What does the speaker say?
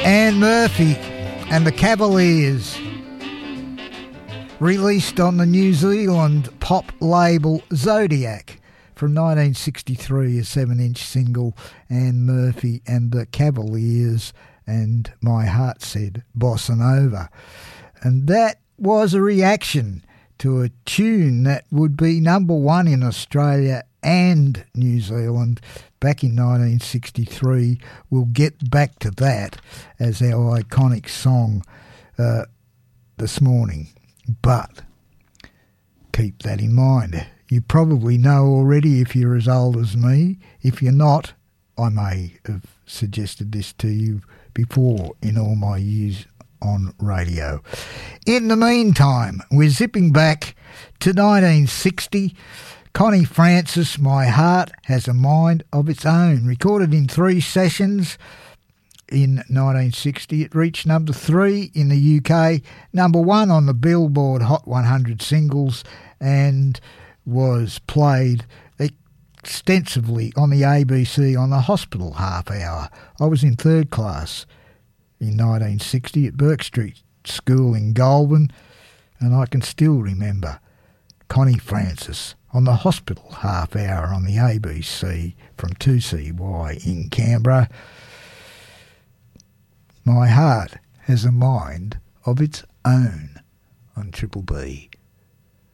Anne Murphy and the Cavaliers, released on the New Zealand pop label Zodiac from 1963, a 7-inch single, Anne Murphy and the Cavaliers and My Heart Said Bossa Nova. And that was a reaction to a tune that would be number one in Australia and New Zealand back in 1963. We'll get back to that as our iconic song this morning. But keep that in mind. You probably know already if you're as old as me. If you're not, I may have suggested this to you before in all my years on radio. In the meantime, we're zipping back to 1960. Connie Francis, My Heart Has a Mind of Its Own, recorded in 3 sessions in 1960. It reached number 3 in the UK, number 1 on the Billboard Hot 100 singles, and was played extensively on the ABC on the Hospital Half Hour. I was in 3rd class in 1960 at Burke Street School in Goulburn, and I can still remember Connie Francis on the Hospital Half Hour on the ABC from 2CY in Canberra. My Heart Has a Mind of Its Own on Triple B.